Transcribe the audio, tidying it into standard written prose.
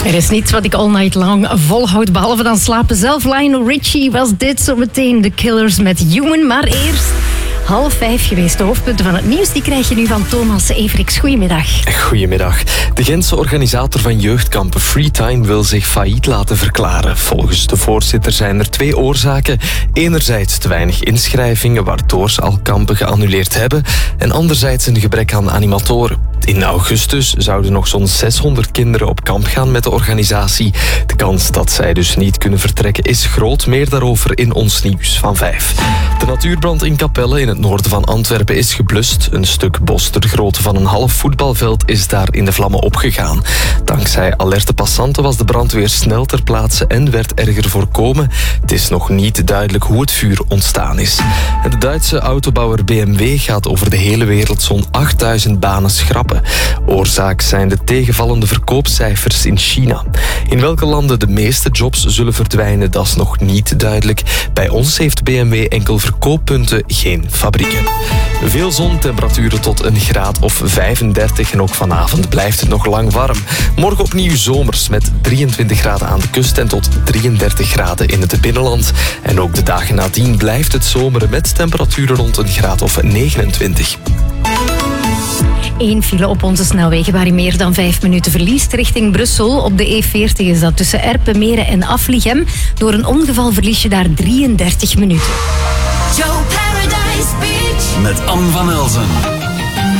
Er is niets wat ik all night long volhoud, behalve dan slapen zelf. Lionel Richie was dit, zometeen The Killers met Human. Maar eerst 4:30 geweest. De hoofdpunten van het nieuws die krijg je nu van Thomas Everiks. Goedemiddag. Goedemiddag. De Gentse organisator van jeugdkampen Freetime wil zich failliet laten verklaren. Volgens de voorzitter zijn er 2 oorzaken. Enerzijds te weinig inschrijvingen, waardoor ze al kampen geannuleerd hebben. En anderzijds een gebrek aan animatoren. In augustus zouden nog zo'n 600 kinderen op kamp gaan met de organisatie. De kans dat zij dus niet kunnen vertrekken is groot. Meer daarover in ons nieuws van 5. De natuurbrand in Capelle in het noorden van Antwerpen is geblust. Een stuk bos ter grootte van een half voetbalveld is daar in de vlammen opgegaan. Dankzij alerte passanten was de brandweer snel ter plaatse en werd erger voorkomen. Het is nog niet duidelijk hoe het vuur ontstaan is. En de Duitse autobouwer BMW gaat over de hele wereld zo'n 8000 banen schrappen. Oorzaak zijn de tegenvallende verkoopcijfers in China. In welke landen de meeste jobs zullen verdwijnen, dat is nog niet duidelijk. Bij ons heeft BMW enkel verkooppunten, geen fabrieken. Veel zon, temperaturen tot een graad of 35 en ook vanavond blijft het nog lang warm. Morgen opnieuw zomers met 23 graden aan de kust en tot 33 graden in het binnenland. En ook de dagen nadien blijft het zomeren met temperaturen rond een graad of 29. 1 file op onze snelwegen waar je meer dan 5 minuten verliest richting Brussel. Op de E40 is dat tussen Erpen, Meren en Aflichem. Door een ongeval verlies je daar 33 minuten. Joe Paradise Beach. Met Anne van Elzen.